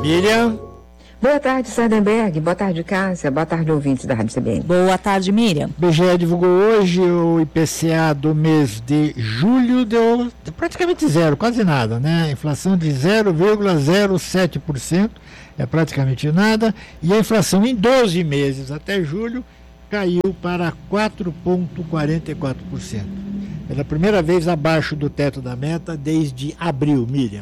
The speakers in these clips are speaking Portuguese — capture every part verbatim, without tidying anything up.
Miriam. Boa tarde, Sardenberg. Boa tarde, Cássia. Boa tarde, ouvintes da Rádio C B N. Boa tarde, Miriam. O I B G E divulgou hoje o I P C A do mês de julho, deu praticamente zero, quase nada, né? Inflação de zero vírgula zero sete por cento, é praticamente nada. E a inflação em doze meses até julho caiu para quatro vírgula quarenta e quatro por cento. Pela primeira vez abaixo do teto da meta desde abril, Miriam.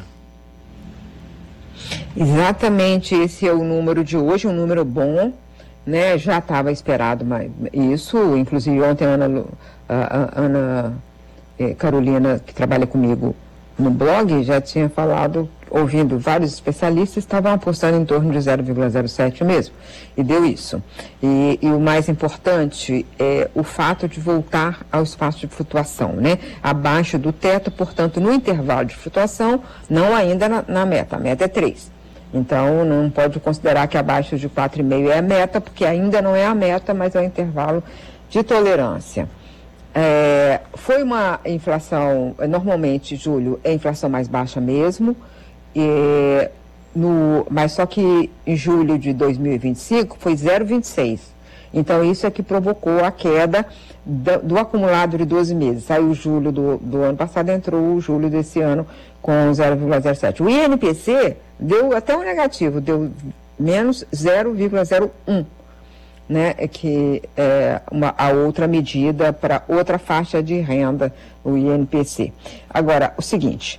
Exatamente, esse é o número de hoje, um número bom, né? Já estava esperado mas isso, inclusive ontem a Ana, a, a Ana eh, Carolina, que trabalha comigo no blog, já tinha falado, ouvindo vários especialistas, estavam apostando em torno de zero vírgula zero sete mesmo, e deu isso. E, e o mais importante é o fato de voltar ao espaço de flutuação, né? Abaixo do teto, portanto, no intervalo de flutuação, não ainda na, na meta, a meta é três. Então, não pode considerar que abaixo de quatro vírgula cinco é a meta, porque ainda não é a meta, mas é o intervalo de tolerância. É, foi uma inflação, normalmente, julho, é a inflação mais baixa mesmo, e, no, mas só que em julho de dois mil e vinte e cinco foi zero vírgula vinte e seis. Então, isso é que provocou a queda do, do acumulado de doze meses. Saiu julho do, do ano passado, entrou o julho desse ano com zero vírgula zero sete. O I N P C deu até um negativo, deu menos zero vírgula zero um. Né, que é uma, a outra medida para outra faixa de renda, o I N P C. Agora, o seguinte,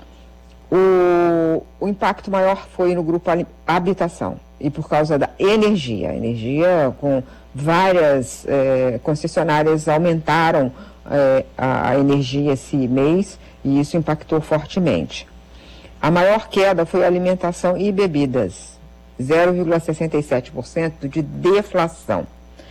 o, o impacto maior foi no grupo habitação, e por causa da energia. A energia, com várias é, concessionárias aumentaram é, a, a energia esse mês, e isso impactou fortemente. A maior queda foi alimentação e bebidas, zero vírgula sessenta e sete por cento de deflação.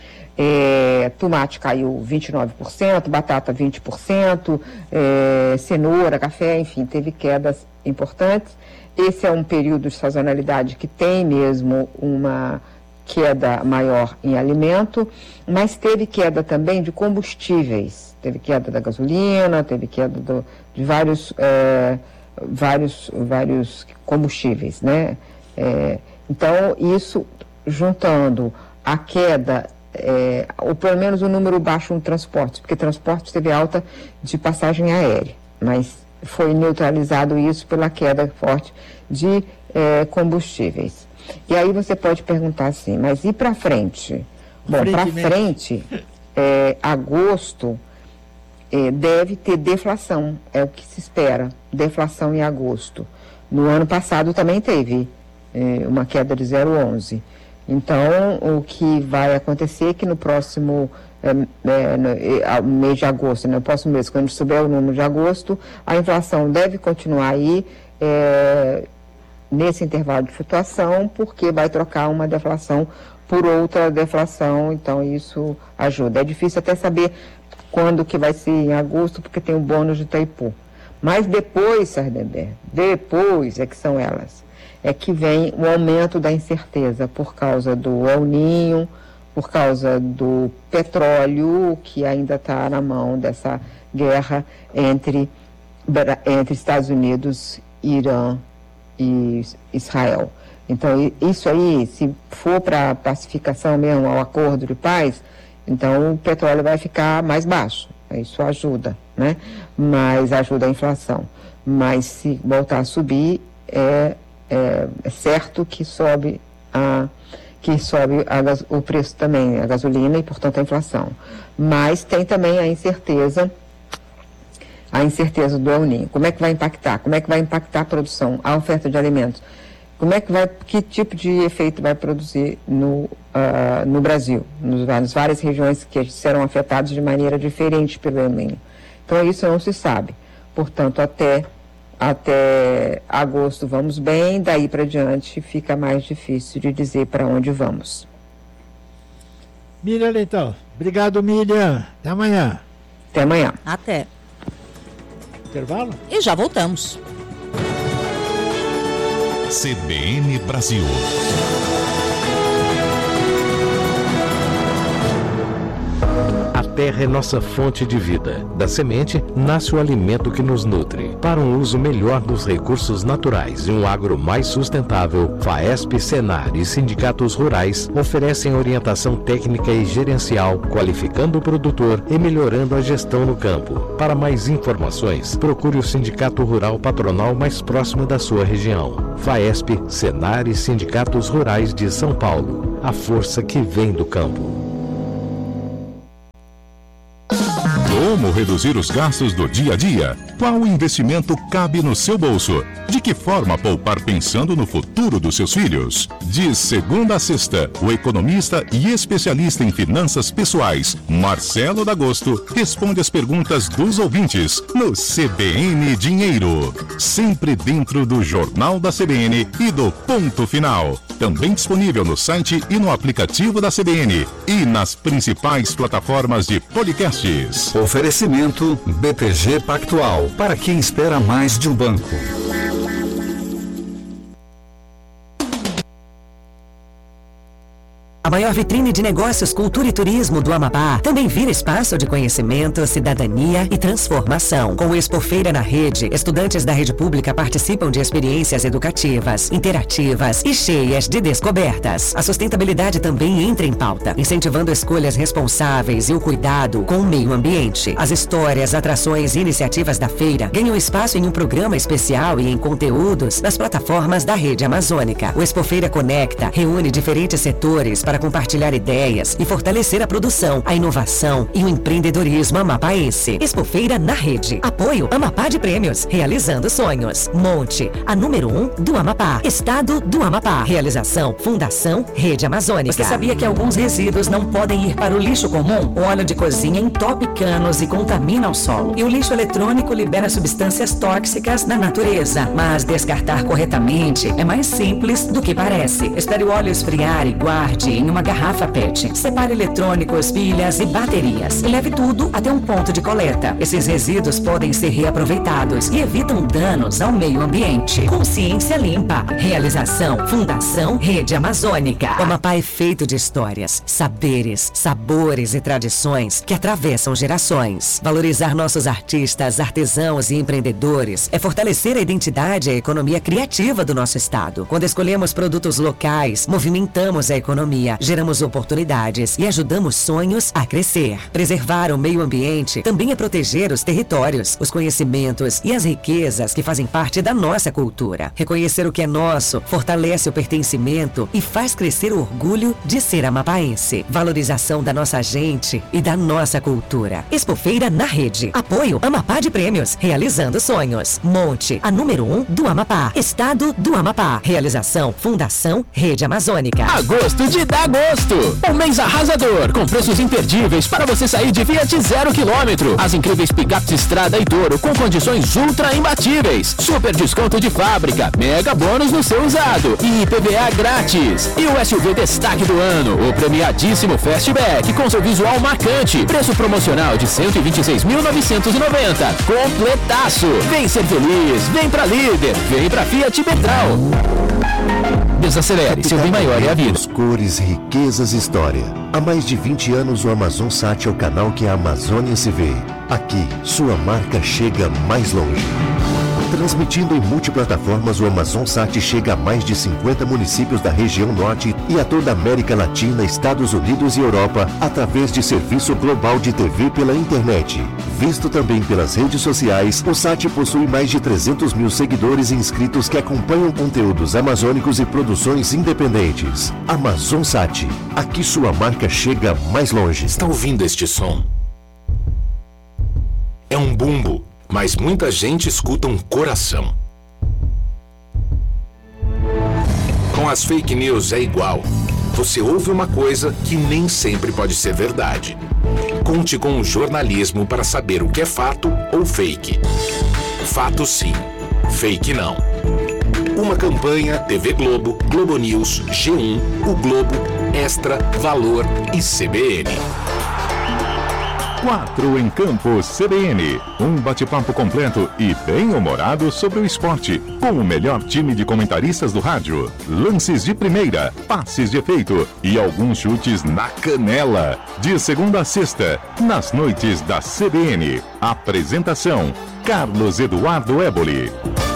É, tomate caiu vinte e nove por cento, batata vinte por cento, é, cenoura, café, enfim, teve quedas importantes. Esse é um período de sazonalidade que tem mesmo uma queda maior em alimento, mas teve queda também de combustíveis. Teve queda da gasolina, teve queda do, de vários, é, vários, vários combustíveis, né? É, então, isso juntando a queda É, ou pelo menos um número baixo no transporte, porque transporte teve alta de passagem aérea, mas foi neutralizado isso pela queda forte de é, combustíveis. E aí você pode perguntar assim, mas e para frente? Bom, para frente, é, agosto é, deve ter deflação, é o que se espera, deflação em agosto. No ano passado também teve é, uma queda de zero vírgula onze. Então, o que vai acontecer é que no próximo é, é, no, é, mês de agosto, no próximo mês, quando souber o número de agosto, a inflação deve continuar aí é, nesse intervalo de flutuação, porque vai trocar uma deflação por outra deflação, então isso ajuda. É difícil até saber quando que vai ser em agosto, porque tem o bônus de Itaipu. Mas depois, Sardenberg, depois é que são elas. É que vem o aumento da incerteza por causa do El Niño, por causa do petróleo, que ainda está na mão dessa guerra entre, entre Estados Unidos, Irã e Israel. Então, isso aí, se for para a pacificação mesmo, ao acordo de paz, então o petróleo vai ficar mais baixo. Isso ajuda, né? Mas ajuda a inflação. Mas se voltar a subir, é... É, é certo que sobe, a, que sobe a gas, o preço também, a gasolina e, portanto, a inflação. Mas tem também a incerteza, a incerteza do El Niño. Como é que vai impactar? Como é que vai impactar a produção, a oferta de alimentos? Como é que vai, que tipo de efeito vai produzir no, uh, no Brasil, nos, nas várias regiões que serão afetadas de maneira diferente pelo El Niño? Então, isso não se sabe. Portanto, até... Até agosto vamos bem, daí para diante fica mais difícil de dizer para onde vamos. Miriam Leitão, obrigado, Miriam. Até amanhã. Até amanhã. Até. Intervalo? E já voltamos. C B N Brasil. A terra é nossa fonte de vida. Da semente nasce o alimento que nos nutre. Para um uso melhor dos recursos naturais e um agro mais sustentável, FAESP, Senar e sindicatos rurais oferecem orientação técnica e gerencial, qualificando o produtor e melhorando a gestão no campo. Para mais informações, procure o Sindicato Rural Patronal mais próximo da sua região. FAESP, Senar e Sindicatos Rurais de São Paulo. A força que vem do campo. Como reduzir os gastos do dia a dia? Qual investimento cabe no seu bolso? De que forma poupar pensando no futuro dos seus filhos? De segunda a sexta, o economista e especialista em finanças pessoais, Marcelo D'Agosto, responde as perguntas dos ouvintes no C B N Dinheiro. Sempre dentro do Jornal da C B N e do Ponto Final. Também disponível no site e no aplicativo da C B N e nas principais plataformas de podcasts. Oferecimento B T G Pactual, para quem espera mais de um banco. A maior vitrine de negócios, cultura e turismo do Amapá também vira espaço de conhecimento, cidadania e transformação. Com o Expofeira na Rede, estudantes da rede pública participam de experiências educativas, interativas e cheias de descobertas. A sustentabilidade também entra em pauta, incentivando escolhas responsáveis e o cuidado com o meio ambiente. As histórias, atrações e iniciativas da feira ganham espaço em um programa especial e em conteúdos das plataformas da Rede Amazônica. O Expofeira Conecta reúne diferentes setores para compartilhar ideias e fortalecer a produção, a inovação e o empreendedorismo amapaense. Expofeira na Rede. Apoio Amapá de Prêmios. Realizando sonhos. Monte, a número um do Amapá. Estado do Amapá. Realização Fundação Rede Amazônica. Você sabia que alguns resíduos não podem ir para o lixo comum? O óleo de cozinha entope canos e contamina o solo. E o lixo eletrônico libera substâncias tóxicas na natureza. Mas descartar corretamente é mais simples do que parece. Espere o óleo esfriar e guarde em uma garrafa P E T. Separe eletrônicos, pilhas e baterias e leve tudo até um ponto de coleta. Esses resíduos podem ser reaproveitados e evitam danos ao meio ambiente. Consciência limpa. Realização Fundação Rede Amazônica. O Amapá é feito de histórias, saberes, sabores e tradições que atravessam gerações. Valorizar nossos artistas, artesãos e empreendedores é fortalecer a identidade e a economia criativa do nosso estado. Quando escolhemos produtos locais, movimentamos a economia, geramos oportunidades e ajudamos sonhos a crescer. Preservar o meio ambiente também é proteger os territórios, os conhecimentos e as riquezas que fazem parte da nossa cultura. Reconhecer o que é nosso fortalece o pertencimento e faz crescer o orgulho de ser amapaense. Valorização da nossa gente e da nossa cultura. Expofeira na Rede. Apoio Amapá de Prêmios. Realizando sonhos. Monte, a número um do Amapá. Estado do Amapá. Realização Fundação Rede Amazônica. Agosto de dá gosto. Um mês arrasador, com preços imperdíveis para você sair de Fiat zero quilômetro. As incríveis picapes Estrada e Toro com condições ultra imbatíveis. Super desconto de fábrica, mega bônus no seu usado e I P V A grátis. E o S U V destaque do ano, o premiadíssimo Fastback com seu visual marcante. Preço promocional de cento e vinte e seis mil novecentos e noventa. Completaço. Vem ser feliz, vem pra Líder, vem pra Fiat Petral. Desacelere, seu bem maior é a vida. Cores, riquezas e história. Há mais de vinte anos o Amazon Sat é o canal que a Amazônia se vê. Aqui, sua marca chega mais longe. Transmitindo em multiplataformas, o Amazon Sat chega a mais de cinquenta municípios da região norte e a toda a América Latina, Estados Unidos e Europa, através de serviço global de T V pela internet. Visto também pelas redes sociais, o Sat possui mais de trezentos mil seguidores e inscritos que acompanham conteúdos amazônicos e produções independentes. Amazon Sat, aqui sua marca chega mais longe. Está ouvindo este som? É um bumbo, mas muita gente escuta um coração. Com as fake news é igual. Você ouve uma coisa que nem sempre pode ser verdade. Conte com o jornalismo para saber o que é fato ou fake. Fato sim, fake não. Uma campanha T V Globo, Globo News, G um, O Globo, Extra, Valor e C B N. Quatro em Campo C B N. Um bate-papo completo e bem-humorado sobre o esporte, com o melhor time de comentaristas do rádio. Lances de primeira, passes de efeito e alguns chutes na canela. De segunda a sexta, nas noites da C B N. Apresentação: Carlos Eduardo Éboli.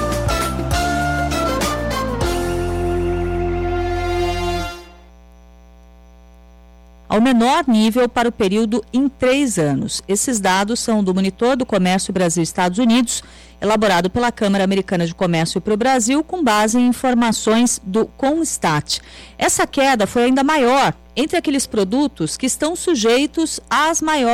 Ao menor nível para o período em três anos. Esses dados são do Monitor do Comércio Brasil-Estados Unidos, elaborado pela Câmara Americana de Comércio para o Brasil, com base em informações do Constat. Essa queda foi ainda maior entre aqueles produtos que estão sujeitos às maiores